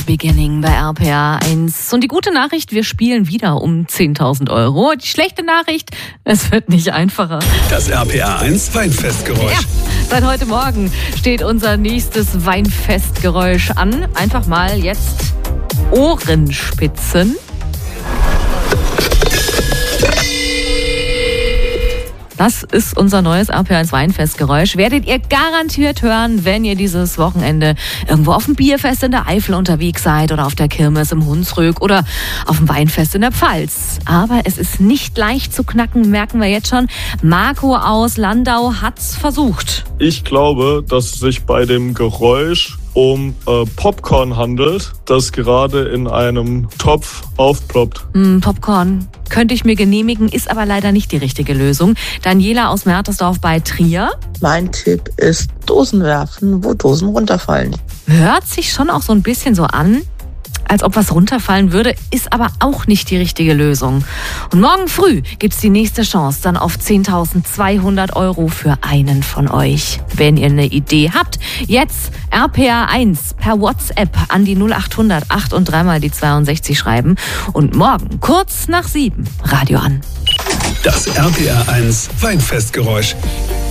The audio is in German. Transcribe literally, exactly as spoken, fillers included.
Beginning bei R P R eins. Und die gute Nachricht, wir spielen wieder um zehntausend Euro. Die schlechte Nachricht, es wird nicht einfacher. Das R P R eins Weinfestgeräusch. Ja, seit heute Morgen steht unser nächstes Weinfestgeräusch an. Einfach mal jetzt Ohrenspitzen. Das ist unser neues R P R eins Weinfestgeräusch. Werdet ihr garantiert hören, wenn ihr dieses Wochenende irgendwo auf dem Bierfest in der Eifel unterwegs seid oder auf der Kirmes im Hunsrück oder auf dem Weinfest in der Pfalz. Aber es ist nicht leicht zu knacken, merken wir jetzt schon. Marco aus Landau hat's versucht. Ich glaube, dass es sich bei dem Geräusch um äh, Popcorn handelt, das gerade in einem Topf aufploppt. Mm, Popcorn könnte ich mir genehmigen, ist aber leider nicht die richtige Lösung. Daniela aus Mertersdorf bei Trier. Mein Tipp ist Dosen werfen, wo Dosen runterfallen. Hört sich schon auch so ein bisschen so an, als ob was runterfallen würde, ist aber auch nicht die richtige Lösung. Und morgen früh gibt's die nächste Chance dann auf zehntausendzweihundert Euro für einen von euch. Wenn ihr eine Idee habt, jetzt R P R eins per WhatsApp an die null acht hundert acht und dreimal die zweiundsechzig schreiben und morgen kurz nach sieben Radio an. Das R P R eins Weinfestgeräusch.